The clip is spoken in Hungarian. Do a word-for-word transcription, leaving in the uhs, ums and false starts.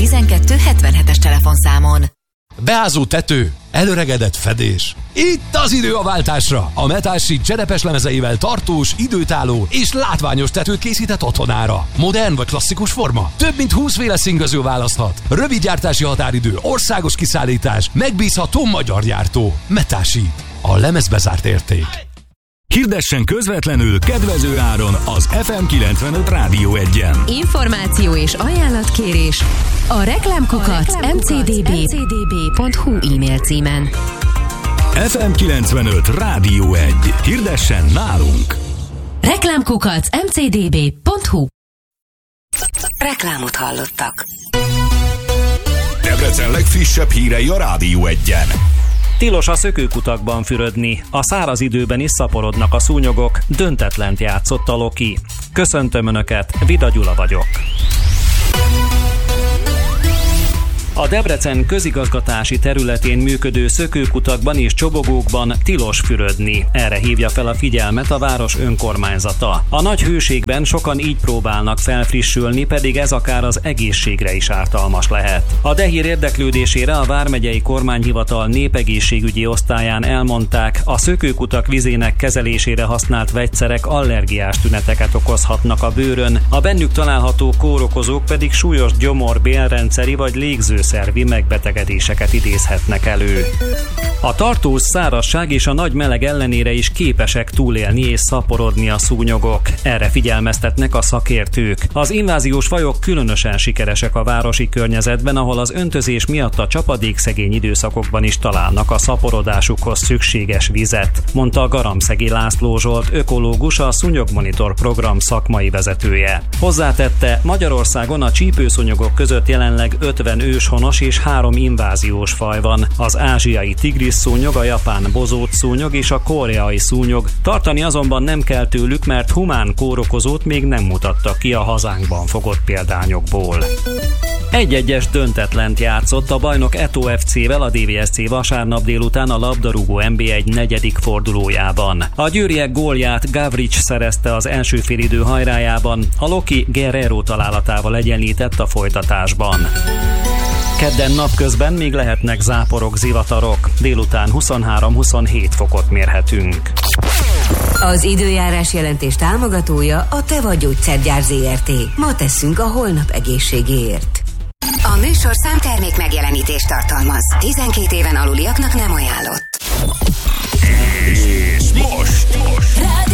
tizenkettő hetvenhetes telefonszámon. Beázó tető, előregedett fedés. Itt az idő a váltásra! A Metal Sheet cserepes lemezeivel tartós, időtálló és látványos tetőt készített otthonára. Modern vagy klasszikus forma? Több mint húsz féle színgaző választhat. Rövid gyártási határidő, országos kiszállítás, megbízható magyar gyártó. Metal Sheet. A lemezbe zárt érték. Hirdessen közvetlenül kedvező áron az ef em kilencvenöt Rádió egyen. Információ és ajánlatkérés a reklámkukac em cé dé bé pont hu e-mail címen. ef em kilencvenöt Rádió egy. Hirdessen nálunk! reklámkukac em cé dé bé pont hu. Reklámot hallottak. Debrecen legfrissebb hírei a Rádió egyen. Tilos a szökőkutakban fürödni, a száraz időben is szaporodnak a szúnyogok, döntetlent játszott a Loki. Köszöntöm Önöket, Vida Gyula vagyok. A Debrecen közigazgatási területén működő szökőkutakban és csobogókban tilos fürödni. Erre hívja fel a figyelmet a város önkormányzata. A nagy hőségben sokan így próbálnak felfrissülni, pedig ez akár az egészségre is ártalmas lehet. A Dehír érdeklődésére a Vármegyei Kormányhivatal népegészségügyi osztályán elmondták, a szökőkutak vizének kezelésére használt vegyszerek allergiás tüneteket okozhatnak a bőrön, a bennük található kórokozók pedig súlyos gyomor, bélrendszeri vagy légző szervi megbetegedéseket idézhetnek elő. A tartós szárazság és a nagy meleg ellenére is képesek túlélni és szaporodni a szúnyogok. Erre figyelmeztetnek a szakértők. Az inváziós fajok különösen sikeresek a városi környezetben, ahol az öntözés miatt a csapadékszegény időszakokban is találnak a szaporodásukhoz szükséges vizet, mondta Garamszegi László Zsolt, ökológus, a Szúnyogmonitor program szakmai vezetője. Hozzátette, Magyarországon a csípőszúnyogok között jelenleg ötven őshonos és három inváziós faj van. Az ázsiai tigrisszúnyog, a japán bozótszúnyog és a koreai szúnyog. Tartani azonban nem kell tőlük, mert humán kórokozót még nem mutattak ki a hazánkban fogott példányokból. Egy-egyes döntetlent játszott a bajnok Eto ef cé-vel a dé vé es cé vasárnap délután a labdarúgó en bé egy negyedik fordulójában. A győriek gólját Gavrics szerezte az első félidő hajrájában, a Loki Guerrero találatával egyenlített a folytatásban. Kedden napközben még lehetnek záporok, zivatarok. Délután huszonhárom-huszonhét fokot mérhetünk. Az időjárás jelentés támogatója a Teva Gyógyszergyár zé er té. Ma tesszünk a holnap egészségéért. A műsorszám termék megjelenítést tartalmaz. tizenkét éven aluliaknak nem ajánlott. És most, most.